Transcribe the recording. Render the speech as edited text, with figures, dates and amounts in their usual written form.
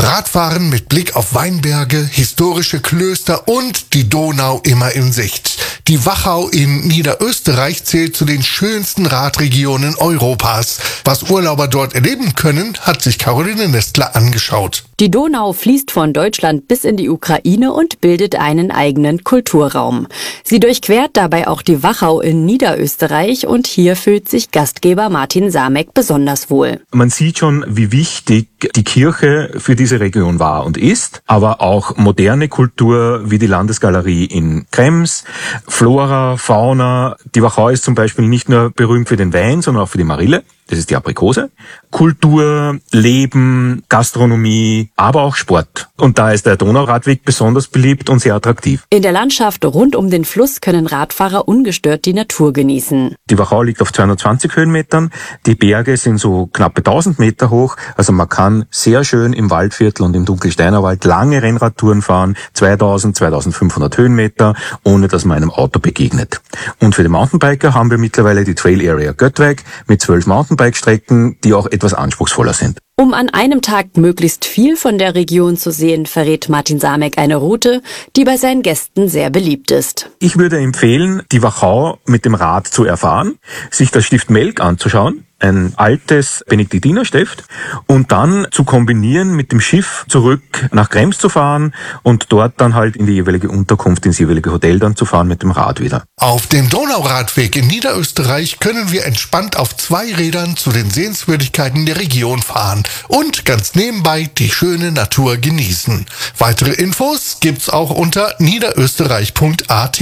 Radfahren mit Blick auf Weinberge, historische Klöster und die Donau immer in Sicht. Die Wachau in Niederösterreich zählt zu den schönsten Radregionen Europas. Was Urlauber dort erleben können, hat sich Caroline Nestler angeschaut. Die Donau fließt von Deutschland bis in die Ukraine und bildet einen eigenen Kulturraum. Sie durchquert dabei auch die Wachau in Niederösterreich und hier fühlt sich Gastgeber Martin Samek besonders wohl. Man sieht schon, wie wichtig die Kirche für diese Region war und ist, aber auch moderne Kultur wie die Landesgalerie in Krems, Flora, Fauna. Die Wachau ist zum Beispiel nicht nur berühmt für den Wein, sondern auch für die Marille. Das ist die Aprikose. Kultur, Leben, Gastronomie, aber auch Sport. Und da ist der Donauradweg besonders beliebt und sehr attraktiv. In der Landschaft rund um den Fluss können Radfahrer ungestört die Natur genießen. Die Wachau liegt auf 220 Höhenmetern. Die Berge sind so knappe 1000 Meter hoch. Also man kann sehr schön im Waldviertel und im Dunkelsteinerwald lange Rennradtouren fahren, 2000, 2500 Höhenmeter, ohne dass man einem Auto begegnet. Und für die Mountainbiker haben wir mittlerweile die Trail Area Göttweg mit 12 Mountainbike-Strecken, die auch etwas anspruchsvoller sind. Um an einem Tag möglichst viel von der Region zu sehen, verrät Martin Samek eine Route, die bei seinen Gästen sehr beliebt ist. Ich würde empfehlen, die Wachau mit dem Rad zu erfahren, sich das Stift Melk anzuschauen, ein altes Benediktinerstift, und dann zu kombinieren mit dem Schiff zurück nach Krems zu fahren und dort dann halt in die jeweilige Unterkunft, ins jeweilige Hotel dann zu fahren mit dem Rad wieder. Auf dem Donauradweg in Niederösterreich können wir entspannt auf 2 Rädern zu den Sehenswürdigkeiten der Region fahren und ganz nebenbei die schöne Natur genießen. Weitere Infos gibt's auch unter niederösterreich.at.